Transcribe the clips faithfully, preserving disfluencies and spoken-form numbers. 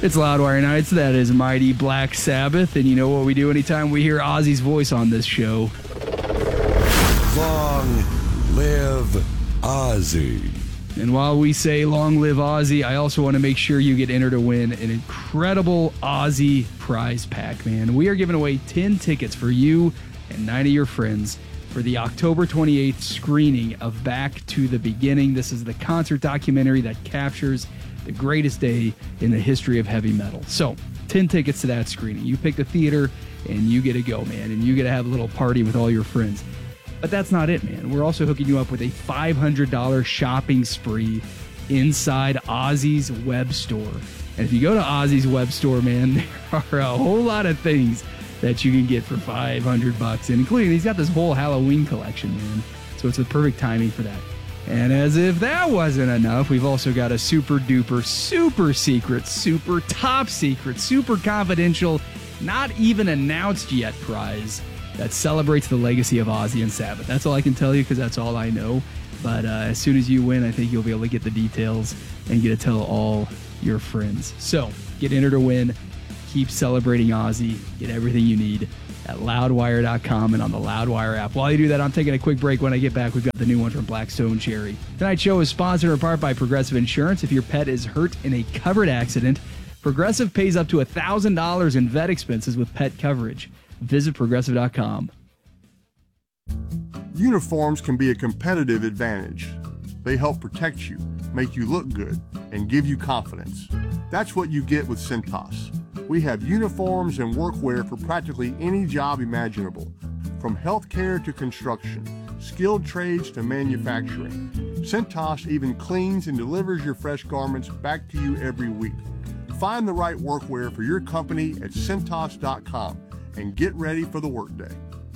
It's Loudwire Nights. That is Mighty Black Sabbath. And you know what we do anytime we hear Ozzy's voice on this show? Long live Ozzy. And while we say long live Ozzy, I also want to make sure you get entered to win an incredible Ozzy prize pack, man. We are giving away ten tickets for you and nine of your friends for the October twenty-eighth screening of Back to the Beginning. This is the concert documentary that captures the greatest day in the history of heavy metal. So, ten tickets to that screening. You pick the theater and you get to go, man, and you get to have a little party with all your friends. But that's not it, man. We're also hooking you up with a five hundred dollars shopping spree inside Ozzy's web store. And if you go to Ozzy's web store, man, there are a whole lot of things that you can get for five hundred bucks, and including he's got this whole Halloween collection, man. So it's the perfect timing for that. And as if that wasn't enough, we've also got a super duper, super secret, super top secret, super confidential, not even announced yet prize that celebrates the legacy of Ozzy and Sabbath. That's all I can tell you because that's all I know. But uh, as soon as you win, I think you'll be able to get the details and get to tell all your friends. So get entered to win. Keep celebrating Ozzy. Get everything you need at loudwire dot com and on the Loudwire app. While you do that, I'm taking a quick break. When I get back, we've got the new one from Blackstone Cherry. Tonight's show is sponsored in part by Progressive Insurance. If your pet is hurt in a covered accident, Progressive pays up to one thousand dollars in vet expenses with pet coverage. Visit progressive dot com. Uniforms can be a competitive advantage. They help protect you, make you look good, and give you confidence. That's what you get with Cintas. We have uniforms and workwear for practically any job imaginable, from healthcare to construction, skilled trades to manufacturing. Cintas even cleans and delivers your fresh garments back to you every week. Find the right workwear for your company at cintas dot com and get ready for the workday.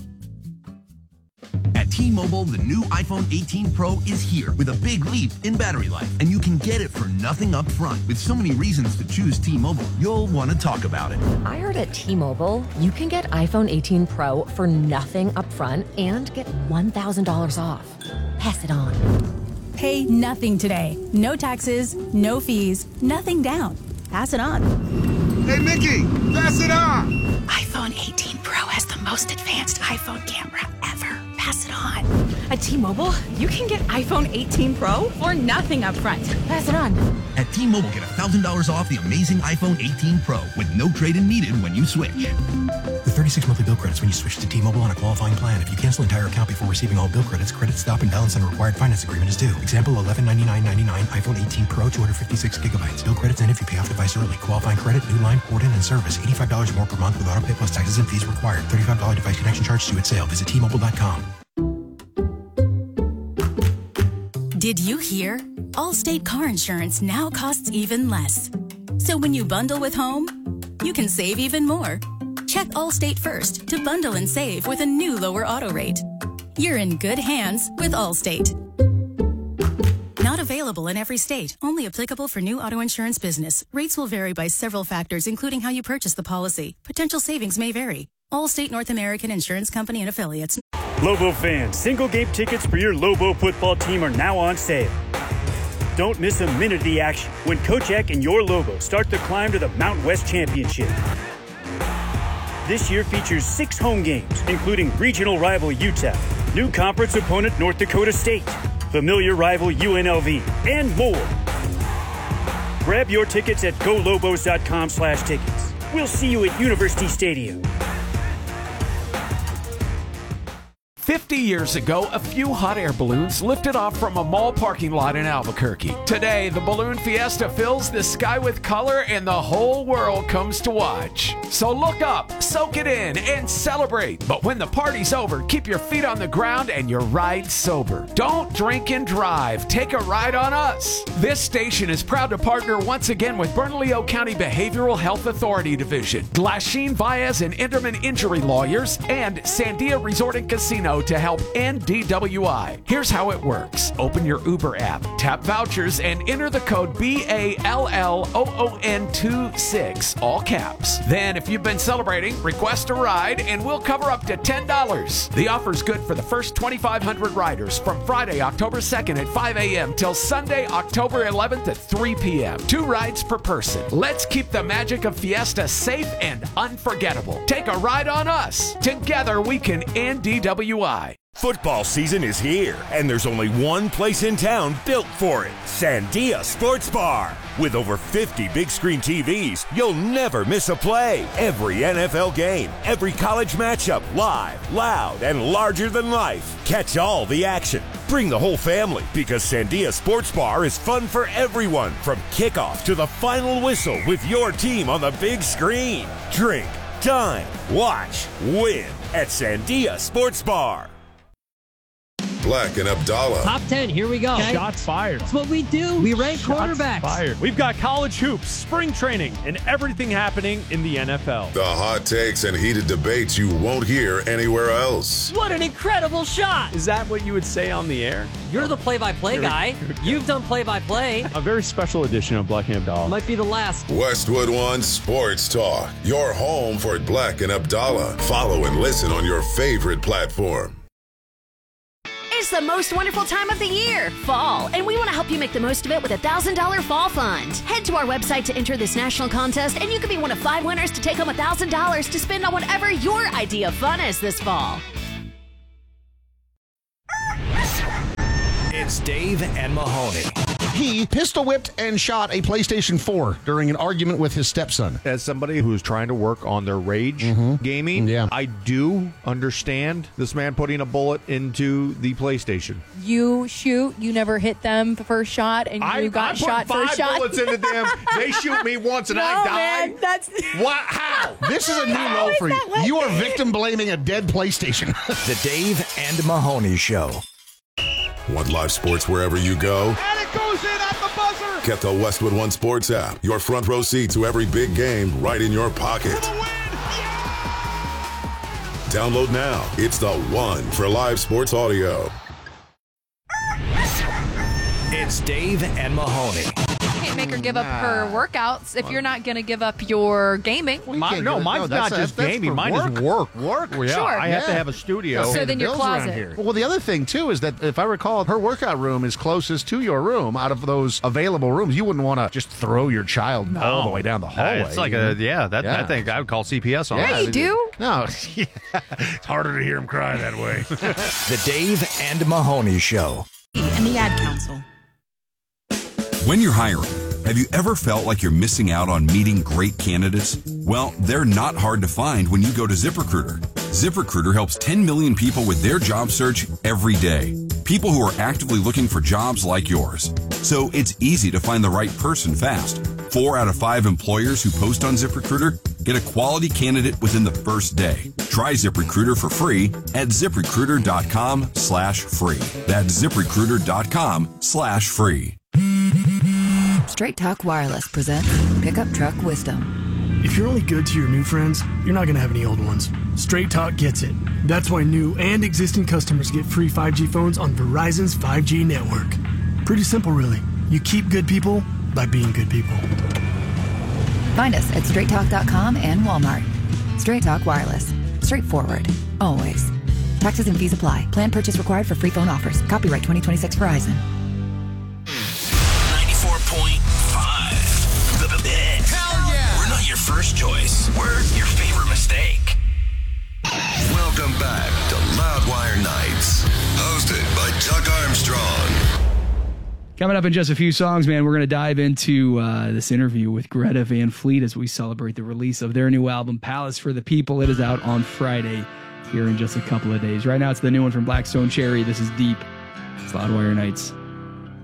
At T-Mobile, the new iPhone eighteen Pro is here with a big leap in battery life, and you can get it for nothing up front. With so many reasons to choose T-Mobile, you'll want to talk about it. I heard at T-Mobile, you can get iPhone eighteen Pro for nothing up front and get one thousand dollars off. Pass it on. Pay nothing today. No taxes, no fees, nothing down. Pass it on. Hey, Mickey, pass it on. iPhone eighteen Pro has the most advanced iPhone camera ever. Pass it on. At T-Mobile, you can get iPhone eighteen Pro for nothing up front. Pass it on. At T-Mobile, get one thousand dollars off the amazing iPhone eighteen Pro with no trade-in needed when you switch. With thirty-six monthly bill credits when you switch to T-Mobile on a qualifying plan. If you cancel entire account before receiving all bill credits, credit stop and balance on required finance agreement is due. Example, eleven ninety-nine ninety-nine, iPhone eighteen Pro, two hundred fifty-six gigabytes. Bill credits end if you pay off device early. Qualifying credit, new line, port in, and service. eighty-five dollars more per month with auto pay plus taxes and fees required. thirty-five dollars device connection charge due at sale. Visit T Mobile dot com. Did you hear? Allstate car insurance now costs even less. So when you bundle with home, you can save even more. Check Allstate first to bundle and save with a new lower auto rate. You're in good hands with Allstate. Not available in every state. Only applicable for new auto insurance business. Rates will vary by several factors, including how you purchase the policy. Potential savings may vary. Allstate North American Insurance Company and affiliates. Lobo fans, single game tickets for your Lobo football team are now on sale. Don't miss a minute of the action when Coach Eck and your Lobo start the climb to the Mountain West Championship. This year features six home games, including regional rival U T E P, new conference opponent North Dakota State, familiar rival U N L V, and more. Grab your tickets at go lobos dot com slash tickets. We'll see you at University Stadium. fifty years ago, a few hot air balloons lifted off from a mall parking lot in Albuquerque. Today, the Balloon Fiesta fills the sky with color and the whole world comes to watch. So look up, soak it in, and celebrate. But when the party's over, keep your feet on the ground and your ride sober. Don't drink and drive. Take a ride on us. This station is proud to partner once again with Bernalillo County Behavioral Health Authority Division, Glasheen, Baez, and Enderman Injury Lawyers, and Sandia Resort and Casino show to help N D W I. Here's how it works. Open your Uber app, tap vouchers, and enter the code B A L L O O N twenty-six, all caps. Then, if you've been celebrating, request a ride, and we'll cover up to ten dollars. The offer's good for the first twenty-five hundred riders from Friday, October second at five a.m. till Sunday, October eleventh at three p.m. Two rides per person. Let's keep the magic of Fiesta safe and unforgettable. Take a ride on us. Together we can N D W I. Football season is here, and there's only one place in town built for it, Sandia Sports Bar. With over fifty big screen T Vs, you'll never miss a play. Every N F L game, every college matchup, live, loud, and larger than life. Catch all the action. Bring the whole family, because Sandia Sports Bar is fun for everyone, from kickoff to the final whistle with your team on the big screen. Drink, dine, watch, win at Sandia Sports Bar. Black and Abdallah. Top ten, here we go. Okay. Shots fired. That's what we do. We rank Shots quarterbacks. Fired. We've got college hoops, spring training, and everything happening in the N F L. The hot takes and heated debates you won't hear anywhere else. What an incredible shot. Is that what you would say on the air? You're the play-by-play guy. You've done play-by-play. A very special edition of Black and Abdallah. Might be the last. Westwood One Sports Talk. Your home for Black and Abdallah. Follow and listen on your favorite platform. It's the most wonderful time of the year, fall, and we want to help you make the most of it with a one thousand dollars Fall Fund. Head to our website to enter this national contest, and you could be one of five winners to take home one thousand dollars to spend on whatever your idea of fun is this fall. It's Dave and Mahoney. He pistol whipped and shot a PlayStation four during an argument with his stepson. As somebody who's trying to work on their rage mm-hmm. gaming, yeah. I do understand this man putting a bullet into the PlayStation. You shoot, you never hit them the first shot, and you I, got I shot put first five shot. bullets into them. They shoot me once and no, I die. Man, that's what? How? This is a new How low for you. Like you are victim blaming a dead PlayStation. The Dave and Mahoney Show. Want live sports wherever you go? And it goes in at the buzzer. Get the Westwood One Sports app. Your front row seat to every big game right in your pocket. Download now. It's the one for live sports audio. It's Dave and Mahoney. Can't make her give up her workouts if you're not going to give up your gaming. My, no, mine's no, not just that's, gaming. That's Mine work. is work. Work. Well, yeah, sure. I have yeah. to have a studio. So then your closet. Well, the other thing, too, is that if I recall, her workout room is closest to your room out of those available rooms. You wouldn't want to just throw your child no. all the way down the hallway. It's like a, yeah, that, yeah. I think I would call C P S on yeah, that. Yeah, you do? No. It's harder to hear him cry that way. The Dave and Mahoney Show. And the Ad Council. When you're hiring, have you ever felt like you're missing out on meeting great candidates? Well, they're not hard to find when you go to ZipRecruiter. ZipRecruiter helps ten million people with their job search every day. People who are actively looking for jobs like yours. So it's easy to find the right person fast. Four out of five employers who post on ZipRecruiter get a quality candidate within the first day. Try ZipRecruiter for free at ZipRecruiter.com slash free. That's ZipRecruiter.com slash free. Straight Talk Wireless presents Pickup Truck Wisdom. If you're only good to your new friends, you're not going to have any old ones. Straight Talk gets it. That's why new and existing customers get free five G phones on Verizon's five G network. Pretty simple, really. You keep good people by being good people. Find us at straight talk dot com and Walmart. Straight Talk Wireless. Straightforward. Always. Taxes and fees apply. Plan purchase required for free phone offers. Copyright twenty twenty-six Verizon. ninety-four point five. The Bit. Hell yeah! We're not your first choice. We're your favorite mistake. Welcome back to Loudwire Nights. Hosted by Chuck Armstrong. Coming up in just a few songs, man, we're going to dive into uh, this interview with Greta Van Fleet as we celebrate the release of their new album, Palace for the People. It is out on Friday here in just a couple of days. Right now, it's the new one from Black Stone Cherry. This is Deep. It's Loudwire Nights.